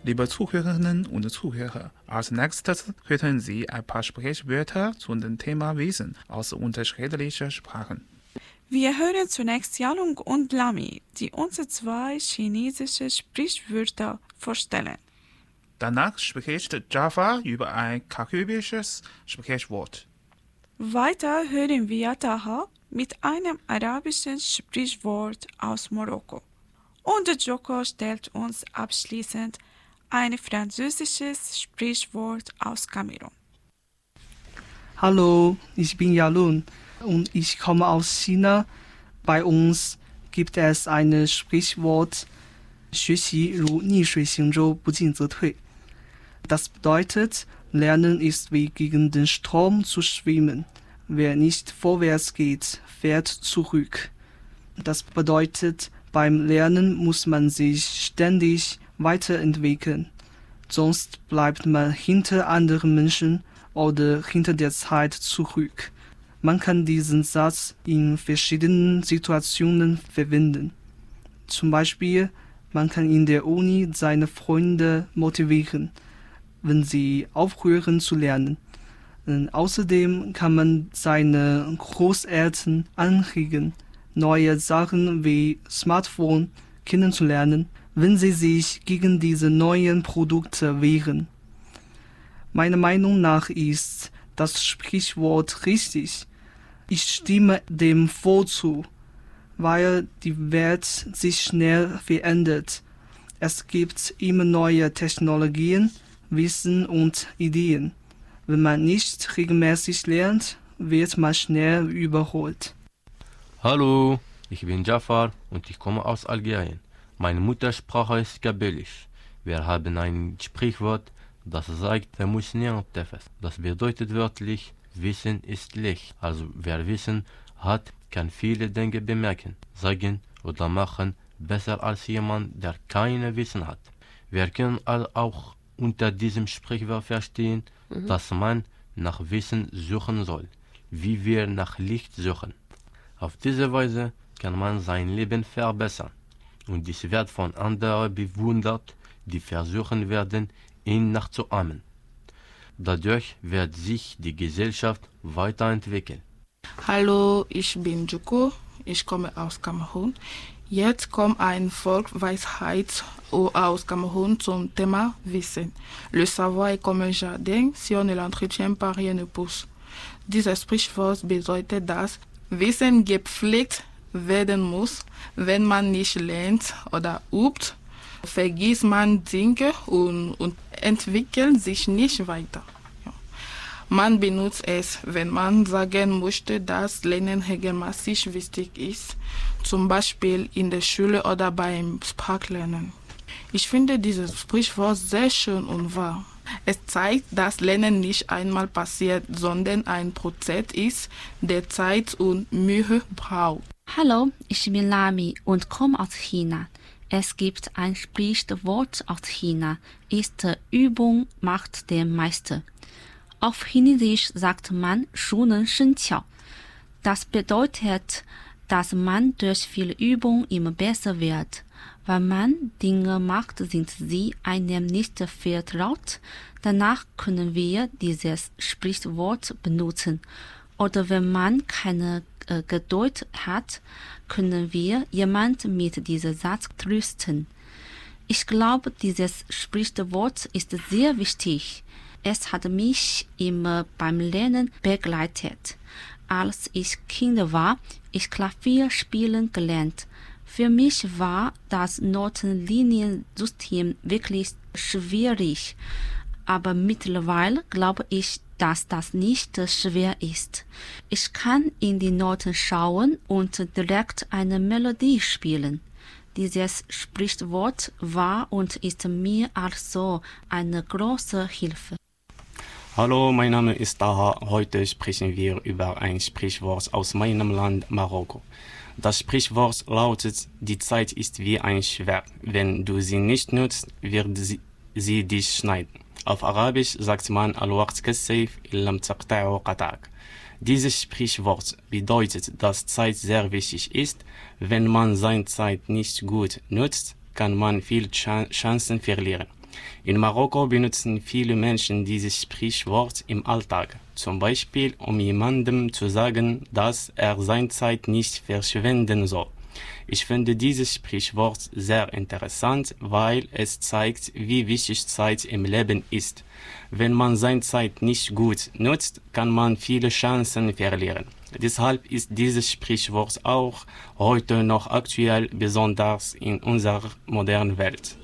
Liebe Zuhörerinnen und Zuhörer, als nächstes hörten Sie ein paar Sprichwörter zu dem Thema Wissen aus unterschiedlichen Sprachen. Wir hören zunächst Yalung und Lami, die uns 2 chinesische Sprichwörter vorstellen. Danach spricht Jafar über ein karibisches Sprichwort. Weiter hören wir Taha mit einem arabischen Sprichwort aus Marokko. Und Joko stellt uns abschließend ein französisches Sprichwort aus Kamerun. Hallo, ich bin Yalun und ich komme aus China. Bei uns gibt es ein Sprichwort, 学习如逆水行舟，不进则退. Das bedeutet, Lernen ist wie gegen den Strom zu schwimmen. Wer nicht vorwärts geht, fährt zurück. Das bedeutet, beim Lernen muss man sich ständig weiterentwickeln. Sonst bleibt man hinter anderen Menschen oder hinter der Zeit zurück. Man kann diesen Satz in verschiedenen Situationen verwenden. Zum Beispiel, man kann in der Uni seine Freunde motivieren, wenn sie aufhören zu lernen. Außerdem kann man seine Großeltern anregen, neue Sachen wie Smartphone kennenzulernen, wenn sie sich gegen diese neuen Produkte wehren. Meiner Meinung nach ist das Sprichwort richtig. Ich stimme dem voll zu, weil die Welt sich schnell verändert. Es gibt immer neue Technologien, Wissen und Ideen. Wenn man nicht regelmäßig lernt, wird man schnell überholt. Hallo, ich bin Jafar und ich komme aus Algerien. Meine Muttersprache ist Kabylisch. Wir haben ein Sprichwort, das sagt, das bedeutet wörtlich, Wissen ist Licht. Also wer Wissen hat, kann viele Dinge bemerken, sagen oder machen, besser als jemand, der kein Wissen hat. Wir können auch unter diesem Sprichwort verstehen, dass man nach Wissen suchen soll, wie wir nach Licht suchen. Auf diese Weise kann man sein Leben verbessern und es wird von anderen bewundert, die versuchen werden, ihn nachzuahmen. Dadurch wird sich die Gesellschaft weiterentwickeln. Hallo, ich bin Joko, ich komme aus Kamerun. Jetzt kommt eine Volksweisheit aus Kamerun zum Thema Wissen. Le savoir est comme un jardin, si on ne l'entretient pas, rien ne pousse. Dieses Sprichwort bedeutet, dass Wissen gepflegt werden muss. Wenn man nicht lernt oder übt, vergisst man Dinge und entwickelt sich nicht weiter. Ja. Man benutzt es, wenn man sagen möchte, dass Lernen regelmäßig wichtig ist, zum Beispiel in der Schule oder beim Sprachlernen. Ich finde dieses Sprichwort sehr schön und wahr. Es zeigt, dass Lernen nicht einmal passiert, sondern ein Prozess ist, der Zeit und Mühe braucht. Hallo, ich bin Lami und komme aus China. Es gibt ein Sprichwort aus China, ist Übung macht den Meister. Auf Chinesisch sagt man 熟能生巧. Das bedeutet, dass man durch viel Übung immer besser wird. Wenn man Dinge macht, sind sie einem nicht vertraut. Danach können wir dieses Sprichwort benutzen. Oder wenn man keine Geduld hat, können wir jemanden mit diesem Satz trösten. Ich glaube, dieses Sprichwort ist sehr wichtig. Es hat mich immer beim Lernen begleitet. Als ich Kind war, ich Klavier spielen gelernt. Für mich war das Notenliniensystem wirklich schwierig. Aber mittlerweile glaube ich, dass das nicht schwer ist. Ich kann in die Noten schauen und direkt eine Melodie spielen. Dieses Sprichwort war und ist mir also eine große Hilfe. Hallo, mein Name ist Taha. Heute sprechen wir über ein Sprichwort aus meinem Land Marokko. Das Sprichwort lautet, die Zeit ist wie ein Schwert. Wenn du sie nicht nutzt, wird sie dich schneiden. Auf Arabisch sagt man al-waqt kas-sayf illam taqta'u qata'ak. Dieses Sprichwort bedeutet, dass Zeit sehr wichtig ist. Wenn man seine Zeit nicht gut nutzt, kann man viele Chancen verlieren. In Marokko benutzen viele Menschen dieses Sprichwort im Alltag, zum Beispiel um jemandem zu sagen, dass er seine Zeit nicht verschwenden soll. Ich finde dieses Sprichwort sehr interessant, weil es zeigt, wie wichtig Zeit im Leben ist. Wenn man seine Zeit nicht gut nutzt, kann man viele Chancen verlieren. Deshalb ist dieses Sprichwort auch heute noch aktuell, besonders in unserer modernen Welt.